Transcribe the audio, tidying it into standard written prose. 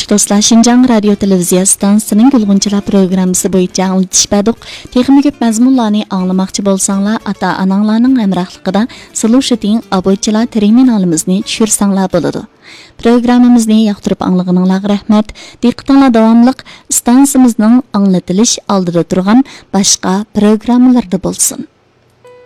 Hurmatli do'stlar, Şinjan radio televiziya stansiyasining Gulg'unchilar programmasi bo'yicha anglitish berdik. Texnik ko'p mazmunlarni anglamoqchi bo'lsanglar, ata-onanglarning hamrohligida Solution aboychilar terminalimizni tushirsanglar bo'ladi. Programmamizni yoqtirib anglaganinglarga rahmat. Diqqatinglar davomliq stansiyamizning anglatilish oldida turgan boshqa programmalarda bo'lsin.